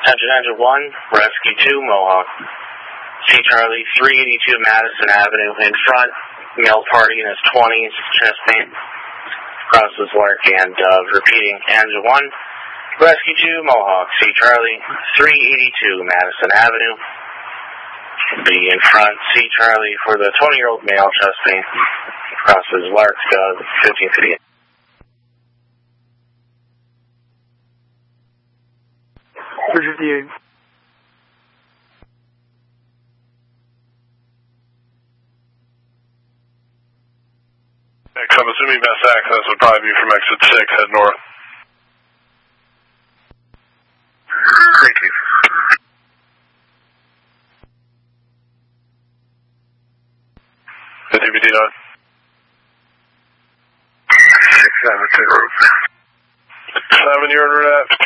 Engine 1, Rescue 2, Mohawk. C Charlie, 382 Madison Avenue in front. Male party in his 20s, chest pain. Crosses Lark and repeating. Engine 1, Rescue 2, Mohawk. C Charlie, 382 Madison Avenue. Be in front. C Charlie for the 20-year-old male, chest pain. Crosses Lark, 1558. I'm assuming best access would probably be from exit 6, head north. Thank you. TBD 9. 672. 7, you're under that.